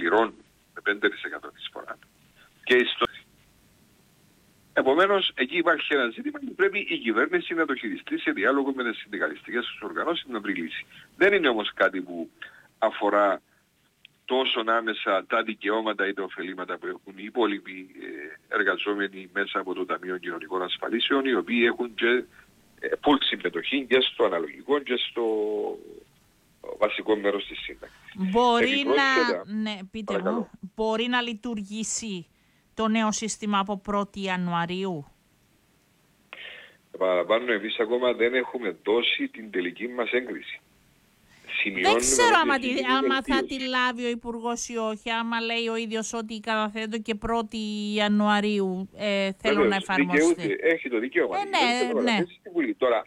πληρώνουν με 5% εισφορά. Επομένως, εκεί υπάρχει ένα ζήτημα που πρέπει η κυβέρνηση να το χειριστεί σε διάλογο με τις συνδικαλιστικές οργανώσεις να βρει λύση. Δεν είναι όμως κάτι που αφορά τόσο άμεσα τα δικαιώματα ή τα ωφελήματα που έχουν οι υπόλοιποι εργαζόμενοι μέσα από το Ταμείο Κοινωνικών Ασφαλίσεων, οι οποίοι έχουν και full συμμετοχή και στο αναλογικό και στο βασικό μέρος της σύνταξης. Μπορεί να λειτουργήσει το νέο σύστημα από 1η Ιανουαρίου? Επαναλαμβάνω, εμείς ακόμα δεν έχουμε δώσει την τελική μας έγκριση. Δεν ξέρω άμα θα τη λάβει ο Υπουργός ή όχι, άμα λέει ο ίδιος ότι καταθέτω και 1η Ιανουαρίου θέλω να εφαρμοστεί. Έχει το δικαίωμα. Ναι. Τώρα,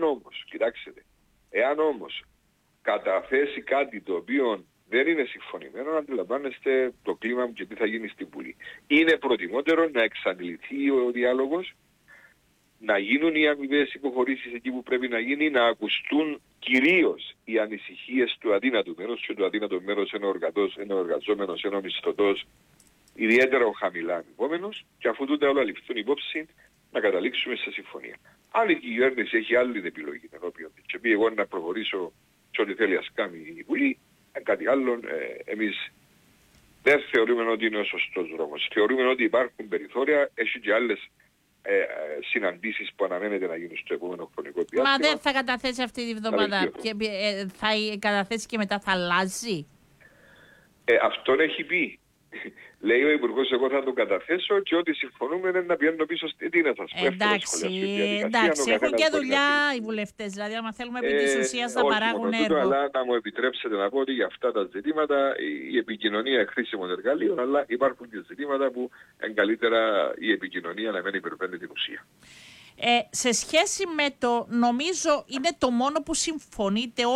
εάν όμως καταθέσει κάτι το οποίο δεν είναι συμφωνημένο, αντιλαμβάνεστε το κλίμα και τι θα γίνει στην Βουλή. Είναι προτιμότερο να εξαντληθεί ο διάλογος, να γίνουν οι αμοιβαίες υποχωρήσεις εκεί που πρέπει να γίνει, να ακουστούν κυρίως οι ανησυχίες του αδύνατου μέρους, και το αδύνατο μέρος είναι ο εργαζόμενος, είναι ο μισθωτός, ιδιαίτερα χαμηλά αμοιβόμενος, και αφού τούτα όλα ληφθούν υπόψη, να καταλήξουμε σε συμφωνία. Αν η κυβέρνηση έχει άλλη επιλογή ενώπιον και πει εγώ να προχωρήσω σε ό,τι θέλει ας κάνει η Βουλή, κάτι άλλο, εμείς δεν θεωρούμε ότι είναι ο σωστός δρόμος. Θεωρούμε ότι υπάρχουν περιθώρια, έχει και άλλες συναντήσεις που αναμένεται να γίνουν στο επόμενο χρονικό διάστημα. Μα δεν θα καταθέσει αυτή τη βδομάδα και θα καταθέσει και μετά θα αλλάζει? Αυτόν έχει πει. Λέει ο Υπουργός, εγώ θα τον καταθέσω και ό,τι συμφωνούμε είναι να πηγαίνω πίσω τι να σας πω. Εντάξει, έχουν και δουλειά οι βουλευτές, δηλαδή άμα θέλουμε επί της ουσίας να παράγουν έργο. Αλλά να μου επιτρέψετε να πω ότι για αυτά τα ζητήματα η επικοινωνία είναι χρήσιμο εργαλείο, αλλά υπάρχουν και ζητήματα που καλύτερα η επικοινωνία να μην υπερβαίνει την ουσία. Σε σχέση με το, νομίζω είναι το μόνο που συμφωνείτε